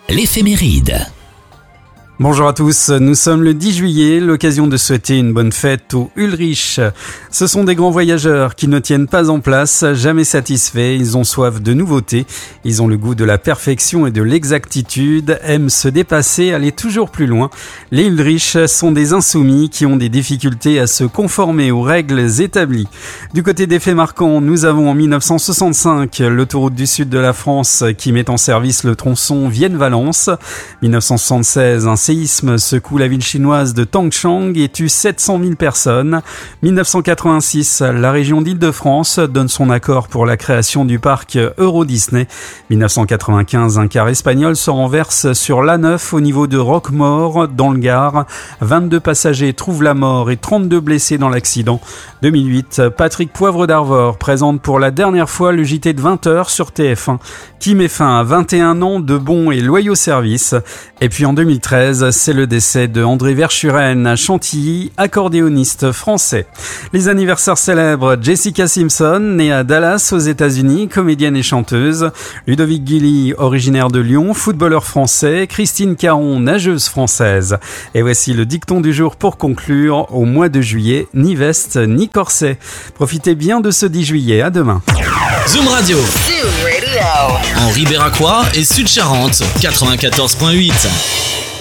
l'éphéméride. Bonjour à tous, nous sommes le 10 juillet, l'occasion de souhaiter une bonne fête aux Ulrich. Ce sont des grands voyageurs qui ne tiennent pas en place, jamais satisfaits, ils ont soif de nouveautés, ils ont le goût de la perfection et de l'exactitude, aiment se dépasser, aller toujours plus loin. Les Ulrich sont des insoumis qui ont des difficultés à se conformer aux règles établies. Du côté des faits marquants, nous avons en 1965 l'autoroute du sud de la France qui met en service le tronçon Vienne-Valence. 1976, un séisme secoue la ville chinoise de Tangchang et tue 700 000 personnes. 1986, la région d'Île-de-France donne son accord pour la création du parc Euro Disney. 1995, un car espagnol se renverse sur l'A9 au niveau de Roquemaure, dans le Gard. 22 passagers trouvent la mort et 32 blessés dans l'accident. 2008, Patrick Poivre d'Arvor présente pour la dernière fois le JT de 20h sur TF1, qui met fin à 21 ans de bons et loyaux services. Et puis en 2013, c'est le décès de André Verschuren à Chantilly, accordéoniste français. Les anniversaires célèbres: Jessica Simpson, née à Dallas aux États-Unis, comédienne et chanteuse. Ludovic Guilly, originaire de Lyon, footballeur français. Christine Caron, nageuse française. Et voici le dicton du jour pour conclure. Au mois de juillet, ni veste ni corset. Profitez bien de ce 10 juillet. À demain. Zoom Radio. En Ribéracois et Sud-Charente, 94.8.